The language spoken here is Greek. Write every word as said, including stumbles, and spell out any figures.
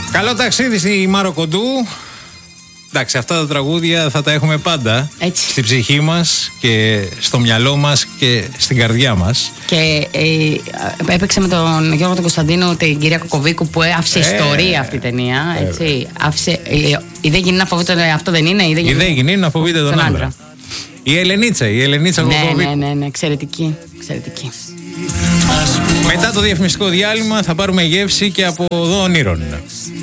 Καλό ταξίδι στη Μάρο Κοντού. Εντάξει, αυτά τα τραγούδια θα τα έχουμε πάντα. Έτσι. Στη ψυχή μας και στο μυαλό μας και στην καρδιά μας. Και ε, έπαιξε με τον Γιώργο τον Κωνσταντίνο την κυρία Κοκοβίκου που άφησε ε, ιστορία αυτή η ταινία. Έτσι. Άφησε, ε, η δεν γίνει να φοβείται, αυτό δεν είναι. Η δεν γίνει, γίνει να φοβείται τον, τον άντρα. άντρα. Η Ελενίτσα, η Ελενίτσα ναι, Κοκοβίκου. Ναι, ναι, ναι, εξαιρετική. εξαιρετική. Μετά το διαφημιστικό διάλειμμα θα πάρουμε γεύση και από εδώ ονείρων.